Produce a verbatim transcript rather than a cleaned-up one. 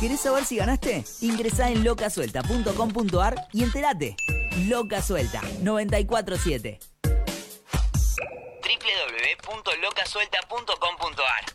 ¿Querés saber si ganaste? Ingresá en loca suelta punto com punto ar y entérate. Loca Suelta noventa y cuatro siete. doble u doble u doble u punto loca suelta punto com punto ar